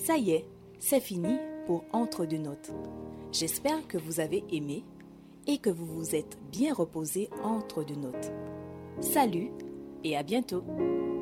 Ça y est, c'est fini pour Entre deux notes. J'espère que vous avez aimé et que vous vous êtes bien reposé entre deux notes. Salut et à bientôt.